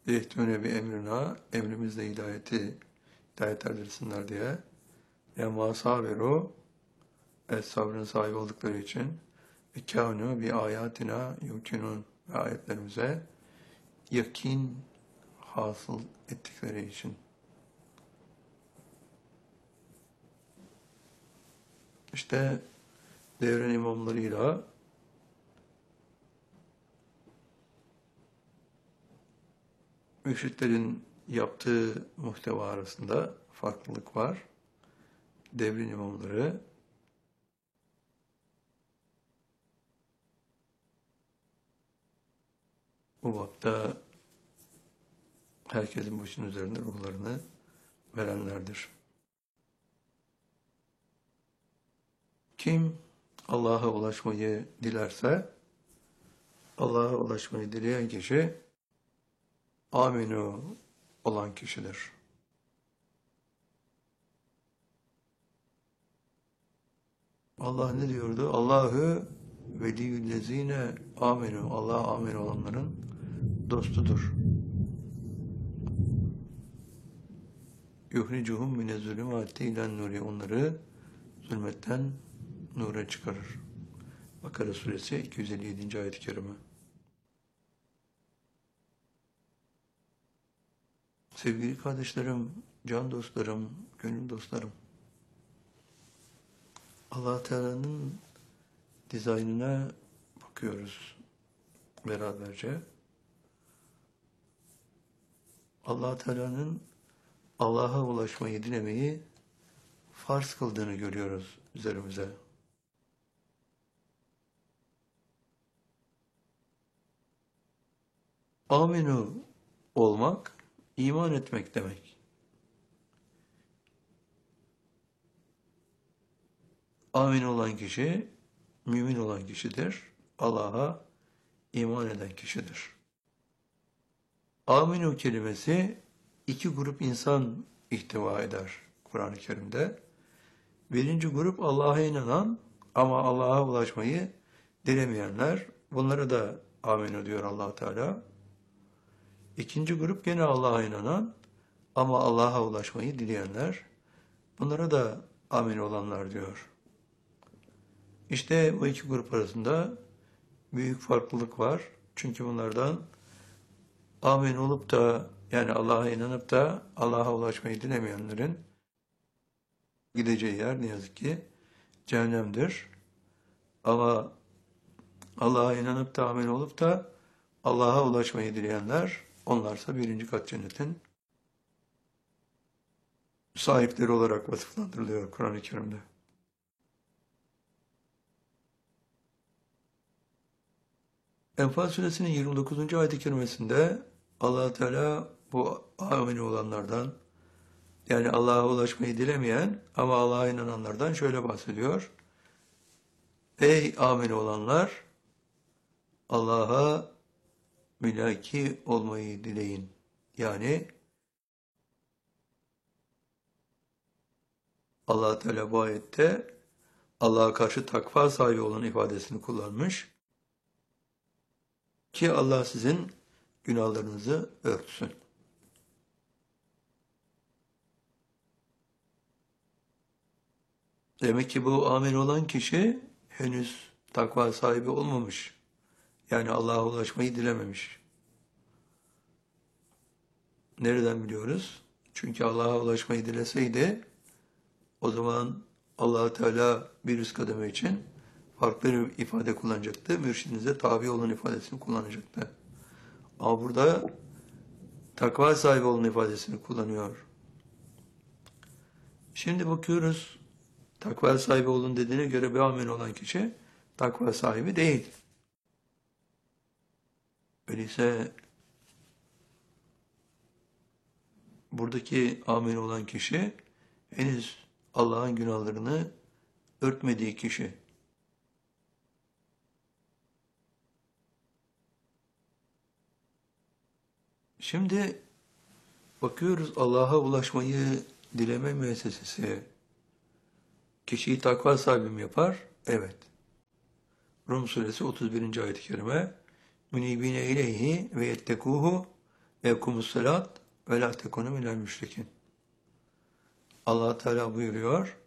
Yehtûne bi emrina, emrimizle hidayet erdirsinler diye. Lemma sabiru, sabrın sahibi oldukları için. Ve kânu bi ayatina yukinun, ve ayetlerimize yakin hasıl ettikleri için. İşte devrin imamlarıyla mürşitlerin yaptığı muhteva arasında farklılık var. Devrin imamları bu bapta herkesin başının üzerinde ruhlarını verenlerdir. Kim Allah'a ulaşmayı dilerse, Allah'a ulaşmayı dileyen kişi aminu olan kişidir. Allah ne diyordu? Allahu veliyyüllezine aminu. Allah amin olanların dostudur. Yuhricuhum mine zulümati ilen nuri. Onları zulmetten nura çıkarır. Bakara suresi 257. ayet-i kerime. Sevgili kardeşlerim, can dostlarım, gönül dostlarım, Allah Teala'nın dizaynına bakıyoruz beraberce. Allah Teala'nın Allah'a ulaşmayı dilemeyi farz kıldığını görüyoruz üzerimize. Aminu olmak, iman etmek demek. Amin olan kişi, mümin olan kişidir. Allah'a iman eden kişidir. Aminu kelimesi iki grup insan ihtiva eder Kur'an-ı Kerim'de. Birinci grup Allah'a inanan ama Allah'a ulaşmayı dilemeyenler. Bunlara da aminu diyor Allah Teala. İkinci grup gene Allah'a inanan ama Allah'a ulaşmayı dileyenler. Bunlara da amin olanlar diyor. İşte bu iki grup arasında büyük farklılık var. Çünkü bunlardan amin olup da yani Allah'a inanıp da Allah'a ulaşmayı dilemeyenlerin gideceği yer ne yazık ki cehennemdir. Ama Allah'a inanıp da amin olup da Allah'a ulaşmayı dileyenler, onlarsa birinci kat cennetin sahipleri olarak vasıflandırılıyor Kur'an-ı Kerim'de. Enfal suresinin 29. ayet-i kerimesinde Allah Teala bu amin olanlardan, yani Allah'a ulaşmayı dilemeyen ama Allah'a inananlardan şöyle bahsediyor. Ey amin olanlar, Allah'a mülaki olmayı dileyin. Yani Allah Teala bu ayette Allah'a karşı takva sahibi olan ifadesini kullanmış ki Allah sizin günahlarınızı örtsün. Demek ki bu amin olan kişi henüz takva sahibi olmamış. Yani Allah'a ulaşmayı dilememiş. Nereden biliyoruz? Çünkü Allah'a ulaşmayı dileseydi o zaman Allah Teala bir üst kademe için farklı bir ifade kullanacaktı. Mürşidinize tabi olun ifadesini kullanacaktı. Ama burada takva sahibi olun ifadesini kullanıyor. Şimdi bakıyoruz. Takva sahibi olun dediğine göre bir amin olan kişi takva sahibi değil. Öyleyse buradaki amin olan kişi henüz Allah'ın günahlarını örtmediği kişi. Şimdi bakıyoruz Allah'a ulaşmayı dileme müessesesi kişiyi takva sahibi mi yapar? Evet. Rum suresi 31. ayet-i kerime Münibine ileyhi ve yettekuhu Evkumussalat ve la tekunu minel müşrikin. Allah Teala buyuruyor,